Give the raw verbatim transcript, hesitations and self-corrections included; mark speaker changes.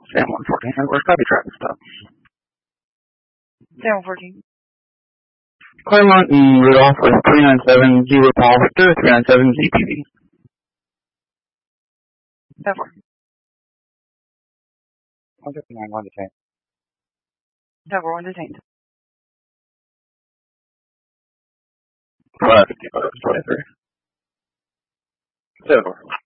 Speaker 1: Sam one fourteen, where's copy traffic stop?
Speaker 2: Sam one fourteen.
Speaker 1: Claremont and Rudolph with three nine seven Zero Hollister, three nine seven Z P V.
Speaker 2: That four.
Speaker 3: one fifty-nine, one detained.
Speaker 2: That four, one detained.
Speaker 1: five fifty-five, twenty-three. Seven four.